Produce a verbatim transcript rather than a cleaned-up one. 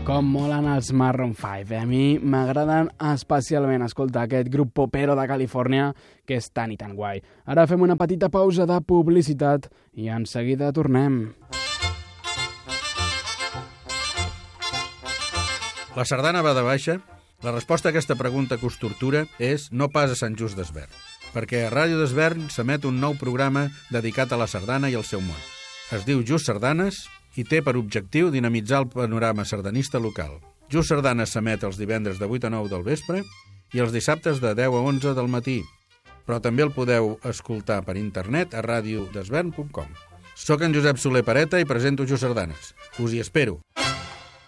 Com molen els Maroon five. Eh? A mi m'agraden especialment escoltar aquest grup popero de Califòrnia que és tan i tan guai. Ara fem una petita pausa de publicitat i en seguida tornem. La sardana va de baixa? La resposta a aquesta pregunta que us tortura és no pas a Sant Just d'Esvern, perquè a Ràdio d'Esvern s'emet un nou programa dedicat a la sardana i al seu món. Es diu Just Sardanes i té per objectiu dinamitzar el panorama sardanista local. Just Sardanes s'emet els divendres de vuit a nou del vespre i els dissabtes de deu a onze del matí, però també el podeu escoltar per internet a radiodesvern punt com. Soc en Josep Soler Pareta i presento Just Sardanes. Us hi espero.